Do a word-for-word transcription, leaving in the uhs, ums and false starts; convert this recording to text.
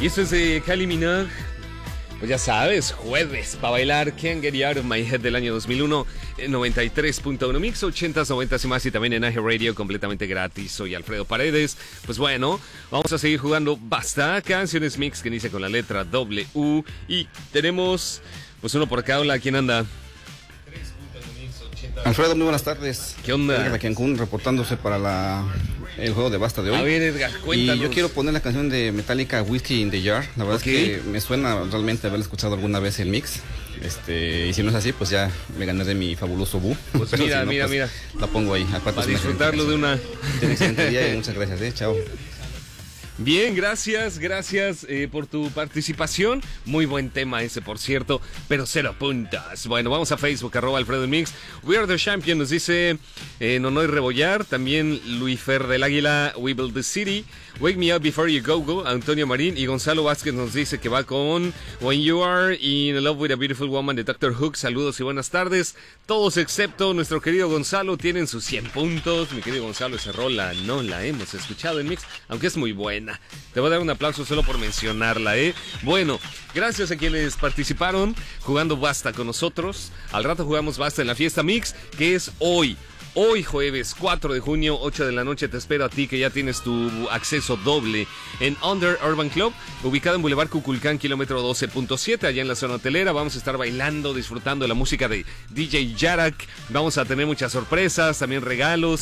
Y esto es de Kylie Minogue. Pues ya sabes, jueves para bailar Can't Get You Out of My Head del año dos mil uno, noventa y tres punto uno Mix, ochentas, noventas y más, y también en iHeartRadio completamente gratis. Soy Alfredo Paredes. Pues bueno, vamos a seguir jugando Basta, canciones mix que inicia con la letra W. Y tenemos pues uno por acá. Hola, ¿quién anda? Alfredo, muy buenas tardes. ¿Qué onda? Edgar Cancún reportándose para la, el juego de Basta de hoy. A ver, Edgar, cuéntanos. Y yo quiero poner la canción de Metallica, Whiskey in the Jar. La verdad okay. es que me suena realmente haber escuchado alguna vez el mix. Este, y si no es así, pues ya me gané de mi fabuloso Bu. Pues mira, si no, mira, pues mira. La pongo ahí. Aparte para disfrutarlo de una... Ten excelente día y muchas gracias, eh. Chao. Bien, gracias, gracias eh, por tu participación. Muy buen tema ese, por cierto, pero cero puntas. Bueno, vamos a Facebook, arroba Alfredo Mix. We are the champion, nos dice eh, Nonoy Rebollar. También Luis Fer del Águila, We Build the City. Wake Me Up Before You Go Go, Antonio Marín. Y Gonzalo Vázquez nos dice que va con When You Are in Love with a Beautiful Woman de doctor Hook. Saludos y buenas tardes. Todos excepto nuestro querido Gonzalo tienen sus cien puntos. Mi querido Gonzalo, esa rola no la hemos escuchado en Mix, aunque es muy buena. Te voy a dar un aplauso solo por mencionarla, ¿eh? Bueno, gracias a quienes participaron jugando Basta con nosotros. Al rato jugamos Basta en la fiesta Mix, que es hoy. Hoy jueves cuatro de junio, ocho de la noche, te espero a ti que ya tienes tu acceso doble en Under Urban Club, ubicado en Boulevard Cuculcán, kilómetro doce punto siete, allá en la zona hotelera. Vamos a estar bailando, disfrutando de la música de D J Yarak. Vamos a tener muchas sorpresas, también regalos.